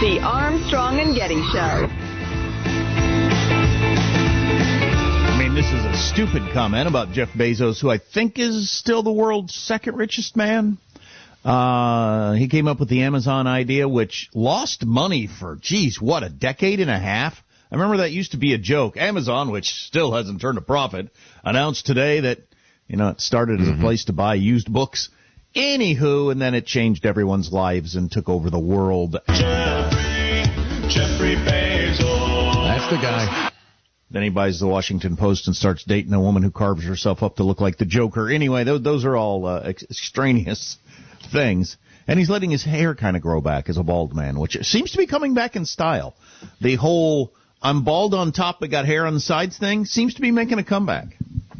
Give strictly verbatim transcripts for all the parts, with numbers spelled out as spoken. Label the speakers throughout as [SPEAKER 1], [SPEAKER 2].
[SPEAKER 1] The Armstrong and Getty Show.
[SPEAKER 2] I mean, this is a stupid comment about Jeff Bezos, who I think is still the world's second richest man. Uh, he came up with the Amazon idea, which lost money for, geez, what, a decade and a half? I remember that used to be a joke. Amazon, which still hasn't turned a profit, announced today that, you know, it started as a place to buy used books. Anywho, and then it changed everyone's lives and took over the world.
[SPEAKER 3] Jeffrey, Jeffrey Bezos.
[SPEAKER 4] That's the guy.
[SPEAKER 2] Then he buys the Washington Post and starts dating a woman who carves herself up to look like the Joker. Anyway, those, those are all uh, extraneous things. And he's letting his hair kind of grow back as a bald man, which seems to be coming back in style. The whole I'm bald on top but got hair on the sides thing seems to be making a comeback.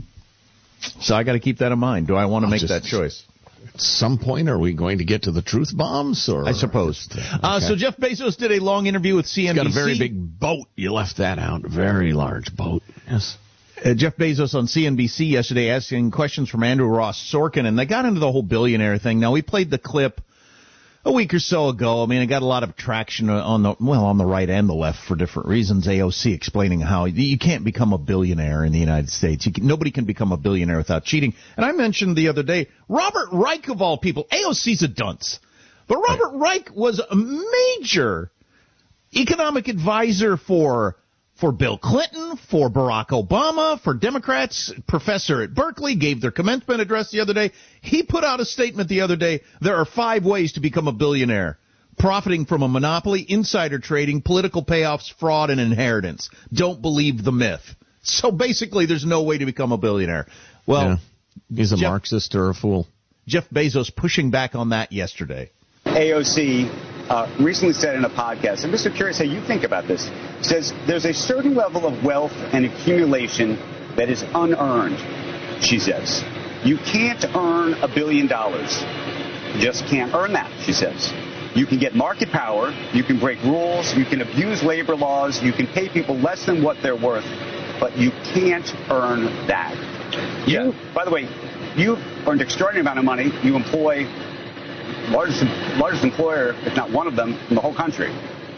[SPEAKER 2] So I got to keep that in mind. Do I want to make
[SPEAKER 4] just,
[SPEAKER 2] that choice?
[SPEAKER 4] At some point, are we going to get to the truth bombs? Or
[SPEAKER 2] I suppose.
[SPEAKER 4] Okay.
[SPEAKER 2] Uh, so Jeff Bezos did a long interview with C N B C.
[SPEAKER 4] He's got a very big boat. You left that out. A very large boat. Yes.
[SPEAKER 2] Uh, Jeff Bezos on C N B C yesterday asking questions from Andrew Ross Sorkin, and they got into the whole billionaire thing. Now, we played the clip a week or so ago. I mean, it got a lot of traction on the, well, on the right and the left for different reasons. A O C explaining how you can't become a billionaire in the United States. You can, nobody can become a billionaire without cheating. And I mentioned the other day, Robert Reich of all people, A O C's a dunce. But Robert Reich was a major economic advisor for For Bill Clinton, for Barack Obama, for Democrats, professor at Berkeley, gave their commencement address the other day. He put out a statement the other day, there are five ways to become a billionaire. Profiting from a monopoly, insider trading, political payoffs, fraud, and inheritance. Don't believe the myth. So basically, there's no way to become a billionaire. Well,
[SPEAKER 4] yeah. He's a
[SPEAKER 2] Jeff,
[SPEAKER 4] Marxist or a fool.
[SPEAKER 2] Jeff Bezos pushing back on that yesterday.
[SPEAKER 5] A O C uh, recently said in a podcast, I'm just so curious how you think about this, says there's a certain level of wealth and accumulation that is unearned, she says. You can't earn a billion dollars. You just can't earn that, she says. You can get market power, you can break rules, you can abuse labor laws, you can pay people less than what they're worth, but you can't earn that.
[SPEAKER 2] Yeah.
[SPEAKER 5] You, by the way, you've earned an extraordinary amount of money. You employ largest largest employer, if not one of them, in the whole country.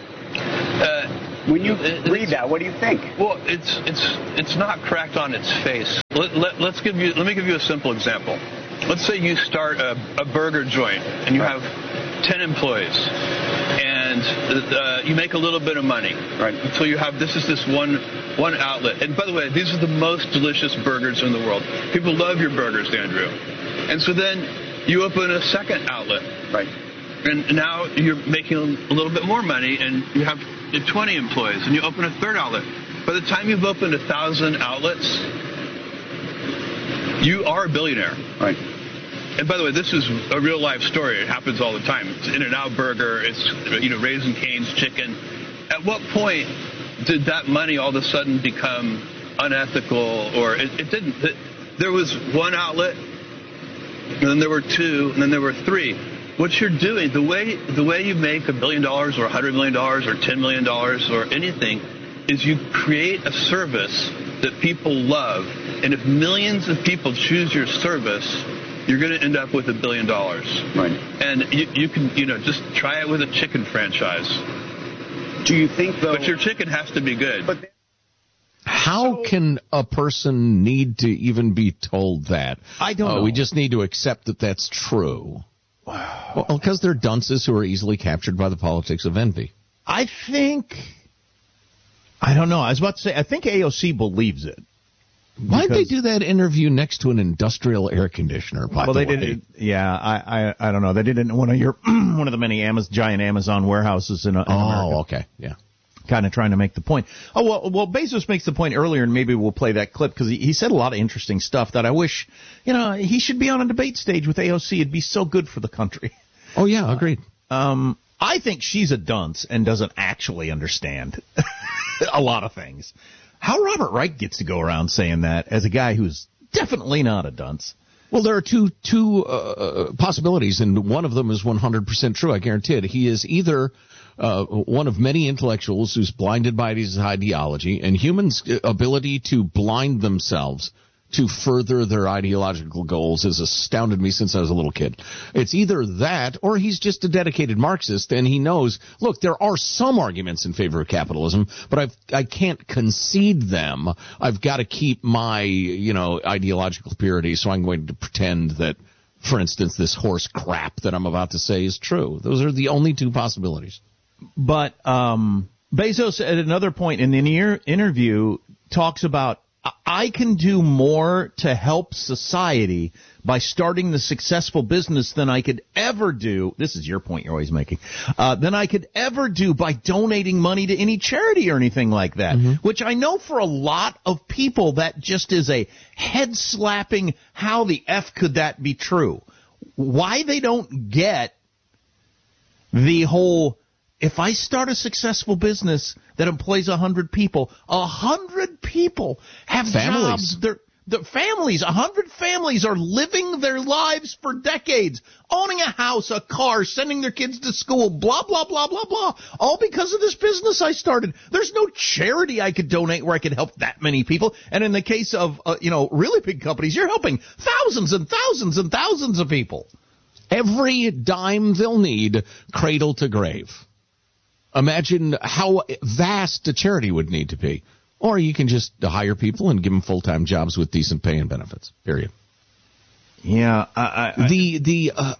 [SPEAKER 6] Uh,
[SPEAKER 5] when you read that, what do you think?
[SPEAKER 6] Well, it's it's it's not cracked on its face. Let, let, let's give you let me give you a simple example. Let's say you start a, a burger joint and you have ten employees, and uh, you make a little bit of money.
[SPEAKER 5] Right.
[SPEAKER 6] Until you have this is this one one outlet. And by the way, these are the most delicious burgers in the world. People love your burgers, Andrew. And so then you open a second outlet.
[SPEAKER 5] Right.
[SPEAKER 6] And now you're making a little bit more money, and you have twenty employees, and you open a third outlet. By the time you've opened a thousand outlets, you are a billionaire.
[SPEAKER 5] Right.
[SPEAKER 6] And by the way, this is a real life story. It happens all the time. It's In-N-Out Burger. It's, you know, Raising Cane's Chicken. At what point did that money all of a sudden become unethical, or it, it didn't? It, there was one outlet, and then there were two, and then there were three. What you're doing, the way the way you make a billion dollars or a hundred million dollars or ten million dollars or anything, is you create a service that people love. And if millions of people choose your service, you're going to end up with a billion dollars.
[SPEAKER 5] Right.
[SPEAKER 6] And you, you can, you know, just try it with a chicken franchise.
[SPEAKER 5] Do you think, though?
[SPEAKER 6] But your chicken has to be good.
[SPEAKER 5] But
[SPEAKER 4] How can a person need to even be told that?
[SPEAKER 2] I don't
[SPEAKER 4] uh,
[SPEAKER 2] know.
[SPEAKER 4] We just need to accept that that's true. Well, because they're dunces who are easily captured by the politics of envy.
[SPEAKER 2] I think, I don't know. I was about to say, I think A O C believes it.
[SPEAKER 4] Why'd they do that interview next to an industrial air conditioner? By
[SPEAKER 2] Well,
[SPEAKER 4] the
[SPEAKER 2] they
[SPEAKER 4] way?
[SPEAKER 2] did it. Yeah, I, I, I don't know. They did it in one of your, one of the many Amazon, giant Amazon warehouses in, in
[SPEAKER 4] oh,
[SPEAKER 2] America.
[SPEAKER 4] okay, yeah.
[SPEAKER 2] Kind of trying to make the point. Oh, well, well, Bezos makes the point earlier, and maybe we'll play that clip, because he, he said a lot of interesting stuff that I wish, you know, he should be on a debate stage with A O C. It'd be so good for the country.
[SPEAKER 4] Oh, yeah, agreed.
[SPEAKER 2] Um, I think she's a dunce and doesn't actually understand a lot of things. How Robert Reich gets to go around saying that as a guy who's definitely not a dunce.
[SPEAKER 4] Well, there are two two uh, possibilities, and one of them is one hundred percent true, I guarantee it. He is either uh, one of many intellectuals who's blinded by his ideology, and humans' ability to blind themselves to further their ideological goals has astounded me since I was a little kid. It's either that or he's just a dedicated Marxist and he knows, look, there are some arguments in favor of capitalism, but I've, I can't concede them. I've got to keep my, you know, ideological purity, so I'm going to pretend that, for instance, this horse crap that I'm about to say is true. Those are the only two possibilities.
[SPEAKER 2] But um, Bezos, at another point in the inter- interview, talks about, I can do more to help society by starting the successful business than I could ever do. This is your point you're always making. Uh, than I could ever do by donating money to any charity or anything like that. Mm-hmm. Which I know for a lot of people that just is a head slapping. How the F could that be true? Why they don't get the whole, if I start a successful business that employs a hundred people, a hundred people have
[SPEAKER 4] families.
[SPEAKER 2] jobs. They're, the families, a hundred families are living their lives for decades, owning a house, a car, sending their kids to school, blah, blah, blah, blah, blah, all because of this business I started. There's no charity I could donate where I could help that many people. And in the case of, uh, you know, really big companies, you're helping thousands and thousands and thousands of people.
[SPEAKER 4] Every dime they'll need, cradle to grave. Imagine how vast a charity would need to be. Or you can just hire people and give them full-time jobs with decent pay and benefits, period.
[SPEAKER 2] Yeah. I, I,
[SPEAKER 4] the the uh,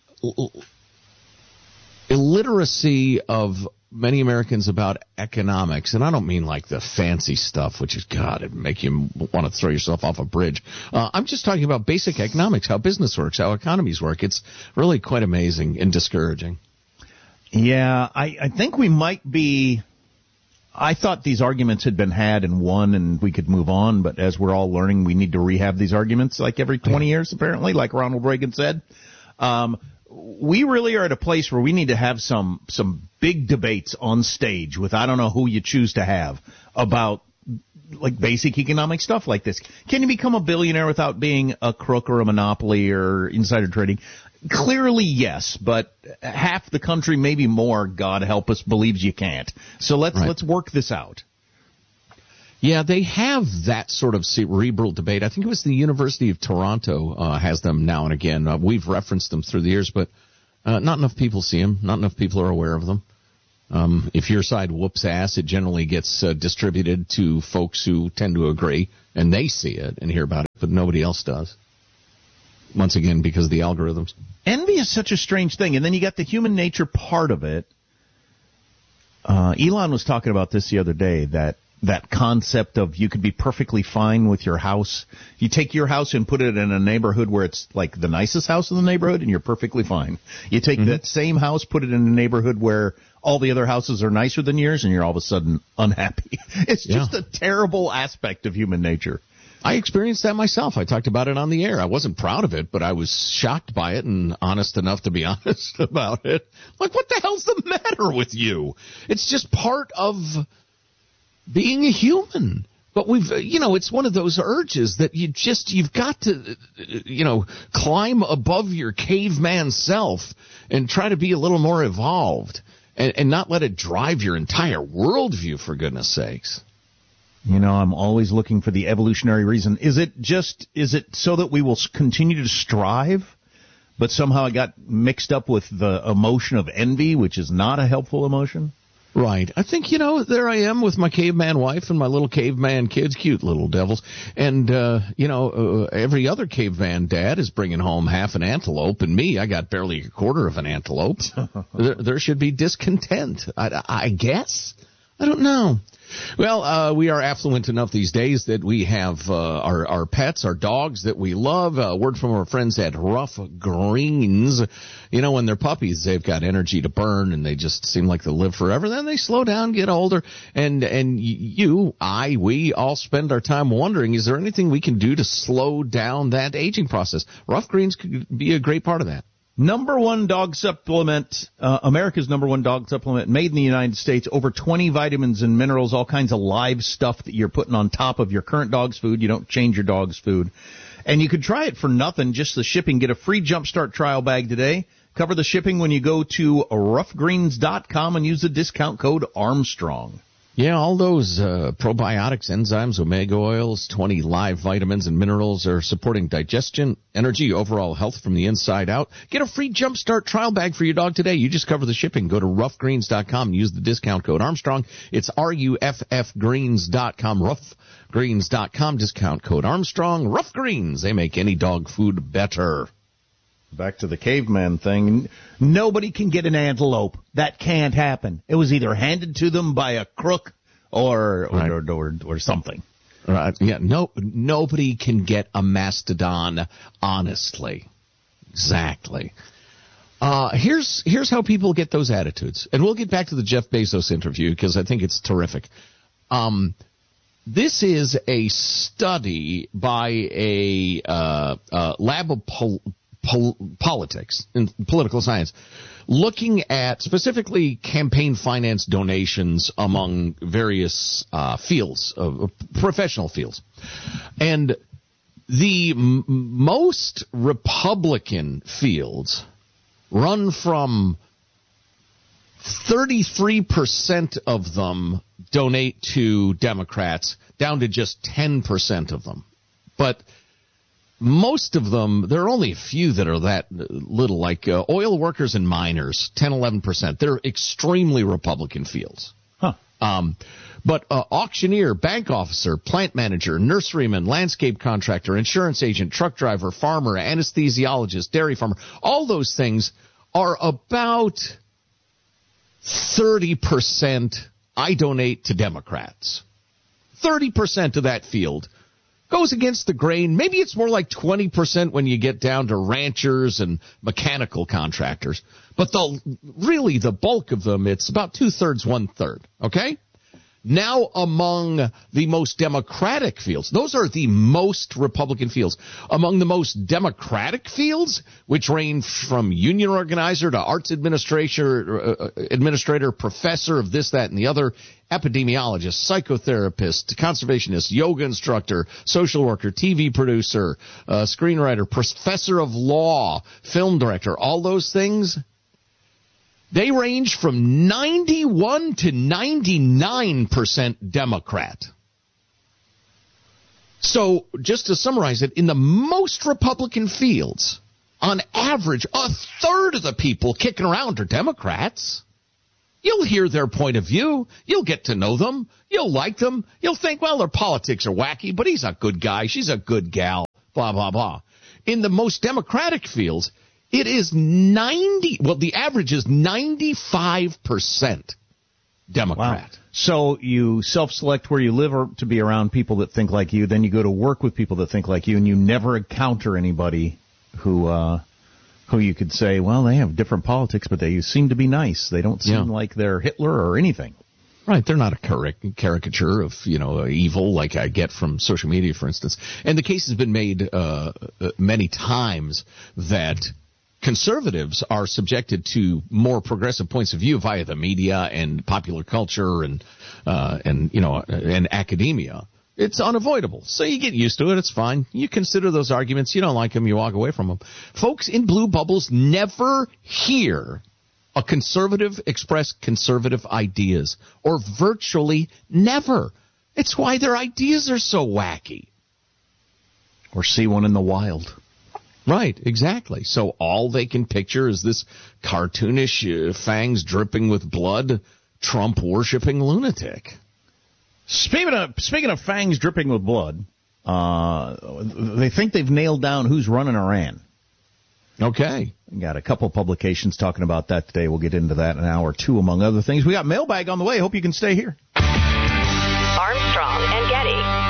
[SPEAKER 4] illiteracy of many Americans about economics, and I don't mean like the fancy stuff, which is, God, it'd make you want to throw yourself off a bridge. Uh, I'm just talking about basic economics, how business works, how economies work. It's really quite amazing and discouraging.
[SPEAKER 2] Yeah, I, I think we might be, I thought these arguments had been had and won and we could move on, but as we're all learning, we need to rehab these arguments like every twenty years, apparently, like Ronald Reagan said. Um, we really are at a place where we need to have some, some big debates on stage with, I don't know who you choose to have, about like basic economic stuff like this. Can you become a billionaire without being a crook or a monopoly or insider trading? Clearly, yes, but half the country, maybe more, God help us, believes you can't. So let's right. let's work this out.
[SPEAKER 4] Yeah, they have that sort of cerebral debate. I think it was the University of Toronto uh, has them now and again. Uh, we've referenced them through the years, but uh, not enough people see them. Not enough people are aware of them. Um, if your side whoops ass, it generally gets uh, distributed to folks who tend to agree, and they see it and hear about it, but nobody else does. Once again, because of the algorithms.
[SPEAKER 2] Envy is such a strange thing. And then you got the human nature part of it. Uh, Elon was talking about this the other day, that that concept of you could be perfectly fine with your house. You take your house and put it in a neighborhood where it's like the nicest house in the neighborhood and you're perfectly fine. You take mm-hmm. that same house, put it in a neighborhood where all the other houses are nicer than yours and you're all of a sudden unhappy. It's just yeah. a terrible aspect of human nature.
[SPEAKER 4] I experienced that myself. I talked about it on the air. I wasn't proud of it, but I was shocked by it and honest enough to be honest about it. Like, what the hell's the matter with you? It's just part of being a human. But we've, you know, it's one of those urges that you just, you've got to, you know, climb above your caveman self and try to be a little more evolved and, and not let it drive your entire worldview, for goodness sakes.
[SPEAKER 2] You know, I'm always looking for the evolutionary reason. Is it just, is it so that we will continue to strive, but somehow it got mixed up with the emotion of envy, which is not a helpful emotion?
[SPEAKER 4] Right. I think, you know, there I am with my caveman wife and my little caveman kids, cute little devils. And, uh, you know, uh, every other caveman dad is bringing home half an antelope, and me, I got barely a quarter of an antelope. there, there should be discontent, I, I guess. I don't know. Well, uh, we are affluent enough these days that we have uh, our, our pets, our dogs that we love. A word from our friends at Rough Greens. You know, when they're puppies, they've got energy to burn, and they just seem like they'll live forever. Then they slow down, get older, and and you, I, we all spend our time wondering, is there anything we can do to slow down that aging process? Rough Greens could be a great part of that.
[SPEAKER 2] Number one dog supplement, uh, America's number one dog supplement, made in the United States. Over twenty vitamins and minerals, all kinds of live stuff that you're putting on top of your current dog's food. You don't change your dog's food. And you could try it for nothing, just the shipping. Get a free Jumpstart trial bag today. Cover the shipping when you go to rough greens dot com and use the discount code Armstrong.
[SPEAKER 4] Yeah, all those uh, probiotics, enzymes, omega oils, twenty live vitamins and minerals are supporting digestion, energy, overall health from the inside out. Get a free Jumpstart trial bag for your dog today. You just cover the shipping. Go to rough greens dot com and use the discount code Armstrong. It's R U F F greens dot com, rough greens dot com, discount code Armstrong. Rough Greens, they make any dog food better.
[SPEAKER 2] Back to the caveman thing. Nobody can get an antelope. That can't happen. It was either handed to them by a crook or or,
[SPEAKER 4] Right.
[SPEAKER 2] or, or, or something.
[SPEAKER 4] Right? Yeah. No. Nobody can get a mastodon. Honestly. Exactly. Uh, here's here's how people get those attitudes, and we'll get back to the Jeff Bezos interview because I think it's terrific. Um, this is a study by a uh, uh, lab of pol- pol- politics and political science, looking at specifically campaign finance donations among various uh, fields, uh, professional fields. And the m- most Republican fields run from thirty-three percent of them donate to Democrats down to just ten percent of them. But most of them, there are only a few that are that little, like uh, oil workers and miners, ten, eleven percent. They're extremely Republican fields.
[SPEAKER 2] Huh.
[SPEAKER 4] Um, but uh, auctioneer, bank officer, plant manager, nurseryman, landscape contractor, insurance agent, truck driver, farmer, anesthesiologist, dairy farmer, all those things are about thirty percent I donate to Democrats. thirty percent of that field goes against the grain. Maybe it's more like twenty percent when you get down to ranchers and mechanical contractors. But the really the bulk of them, it's about two-thirds, one-third. Okay? Now among the most Democratic fields, those are the most Republican fields. Among the most Democratic fields, which range from union organizer to arts administrator, uh, administrator, professor of this, that, and the other, epidemiologist, psychotherapist, conservationist, yoga instructor, social worker, T V producer, uh, screenwriter, professor of law, film director, all those things, they range from ninety-one to ninety-nine percent Democrat. So, just to summarize it, in the most Republican fields, on average, a third of the people kicking around are Democrats. You'll hear their point of view. You'll get to know them. You'll like them. You'll think, well, their politics are wacky, but he's a good guy. She's a good gal, blah, blah, blah. In the most Democratic fields, it is ninety, well, the average is ninety-five percent Democrat.
[SPEAKER 2] Wow. So you self-select where you live or to be around people that think like you, then you go to work with people that think like you, and you never encounter anybody who uh, who you could say, well, they have different politics, but they seem to be nice. They don't seem
[SPEAKER 4] Yeah.
[SPEAKER 2] like they're Hitler or anything.
[SPEAKER 4] Right, they're not a caric- caricature of, you know, evil like I get from social media, for instance. And the case has been made uh, uh, many times that conservatives are subjected to more progressive points of view via the media and popular culture and uh, and you know and academia. It's unavoidable. So you get used to it. It's fine. You consider those arguments. You don't like them. You walk away from them. Folks in blue bubbles never hear a conservative express conservative ideas, or virtually never. It's why their ideas are so wacky.
[SPEAKER 2] Or see one in the wild.
[SPEAKER 4] Right, exactly. So all they can picture is this cartoonish, uh, fangs dripping with blood, Trump-worshipping lunatic.
[SPEAKER 2] Speaking of, speaking of fangs dripping with blood, uh, they think they've nailed down who's running Iran.
[SPEAKER 4] Okay.
[SPEAKER 2] Got a couple publications talking about that today. We'll get into that in an hour or two, among other things. We got mailbag on the way. Hope you can stay here.
[SPEAKER 1] Armstrong and Getty.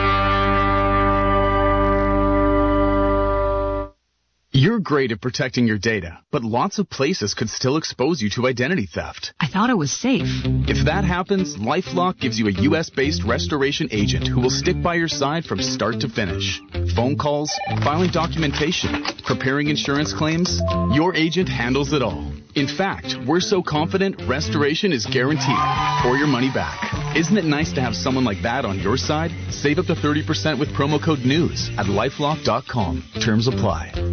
[SPEAKER 7] You're great at protecting your data, but lots of places could still expose you to identity theft.
[SPEAKER 8] I thought it was safe.
[SPEAKER 7] If that happens, LifeLock gives you a U S-based restoration agent who will stick by your side from start to finish. Phone calls, filing documentation, preparing insurance claims, your agent handles it all. In fact, we're so confident restoration is guaranteed or your money back. Isn't it nice to have someone like that on your side? Save up to thirty percent with promo code NEWS at lifelock dot com. Terms apply.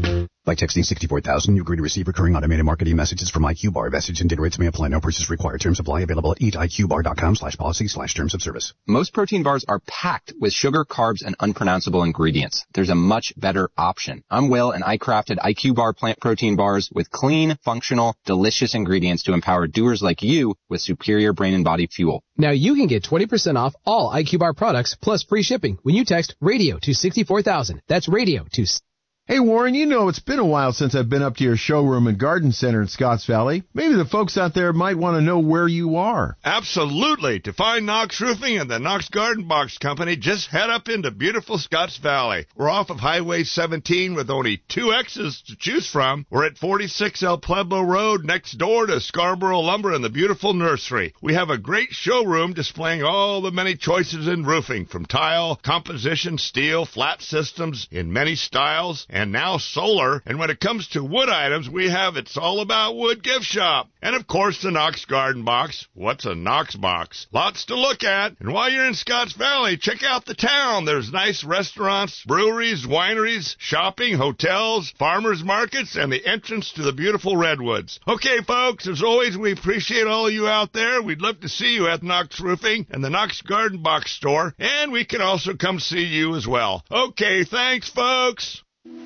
[SPEAKER 8] By texting sixty-four thousand, you agree to receive recurring automated marketing messages from iQBar. Message and data rates may apply. No purchase required. Terms apply. Available at eatiqbar.com slash policy slash terms of service.
[SPEAKER 9] Most protein bars are packed with sugar, carbs, and unpronounceable ingredients. There's a much better option. I'm Will, and I crafted iQBar plant protein bars with clean, functional, delicious ingredients to empower doers like you with superior brain and body fuel.
[SPEAKER 10] Now you can get twenty percent off all iQBar products plus free shipping when you text radio to sixty-four thousand. That's radio to
[SPEAKER 11] Hey, Warren, you know it's been a while since I've been up to your showroom and garden center in Scotts Valley. Maybe the folks out there might want to know where you are.
[SPEAKER 12] Absolutely. To find Knox Roofing and the Knox Garden Box Company, just head up into beautiful Scotts Valley. We're off of Highway seventeen with only two X's to choose from. We're at forty-six El Pueblo Road, next door to Scarborough Lumber and the beautiful nursery. We have a great showroom displaying all the many choices in roofing, from tile, composition, steel, flat systems in many styles, and now solar. And when it comes to wood items, we have It's All About Wood gift shop. And of course, the Knox Garden Box. What's a Knox box? Lots to look at. And while you're in Scotts Valley, check out the town. There's nice restaurants, breweries, wineries, shopping, hotels, farmers markets, and the entrance to the beautiful redwoods. Okay, folks, as always, we appreciate all of you out there. We'd love to see you at Knox Roofing and the Knox Garden Box store. And we can also come see you as well. Okay, thanks, folks.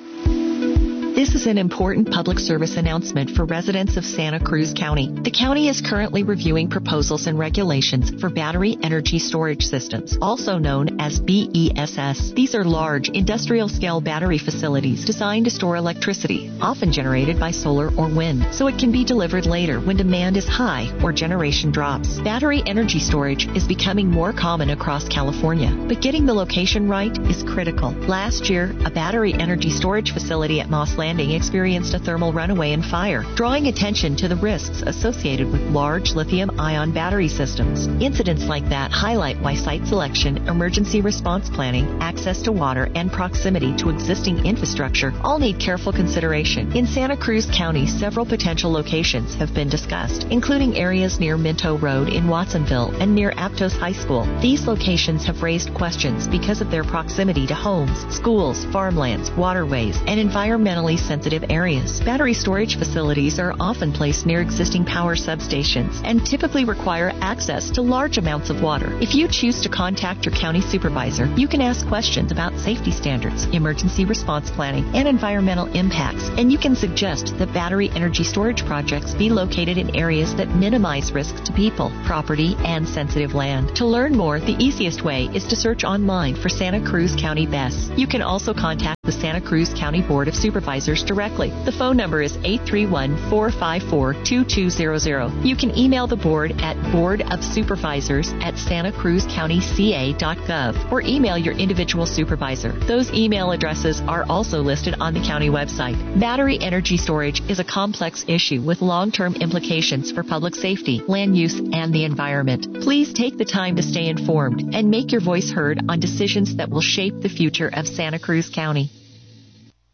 [SPEAKER 13] This is an important public service announcement for residents of Santa Cruz County. The county is currently reviewing proposals and regulations for battery energy storage systems, also known as B E S S. These are large, industrial-scale battery facilities designed to store electricity, often generated by solar or wind, so it can be delivered later when demand is high or generation drops. Battery energy storage is becoming more common across California, but getting the location right is critical. Last year, a battery energy storage facility at Moss Landing experienced a thermal runaway and fire, drawing attention to the risks associated with large lithium-ion battery systems. Incidents like that highlight why site selection, emergency response planning, access to water, and proximity to existing infrastructure all need careful consideration. In Santa Cruz County, several potential locations have been discussed, including areas near Minto Road in Watsonville and near Aptos High School. These locations have raised questions because of their proximity to homes, schools, farmlands, waterways, and environmentally sensitive areas. Battery storage facilities are often placed near existing power substations and typically require access to large amounts of water. If you choose to contact your county supervisor, you can ask questions about safety standards, emergency response planning, and environmental impacts, and you can suggest that battery energy storage projects be located in areas that minimize risks to people, property, and sensitive land. To learn more, the easiest way is to search online for Santa Cruz County B E S. You can also contact the Santa Cruz County Board of Supervisors directly. The phone number is eight three one, four five four, two two zero zero. You can email the board at board of supervisors at santa cruz county c a dot gov or email your individual supervisor. Those email addresses are also listed on the county website. Battery energy storage is a complex issue with long-term implications for public safety, land use, and the environment. Please take the time to stay informed and make your voice heard on decisions that will shape the future of Santa Cruz County.